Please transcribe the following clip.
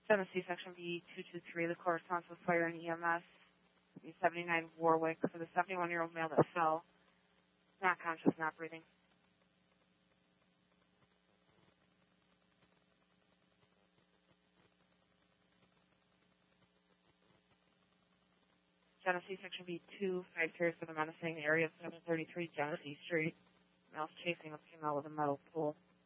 Genesee Section B223, the corresponds with fire and EMS. B79 Warwick for the 71-year-old male that fell. Not conscious, not breathing. Genesee Section B253 for the menacing area of 733 Genesee Street. Male's chasing a female with a metal pole.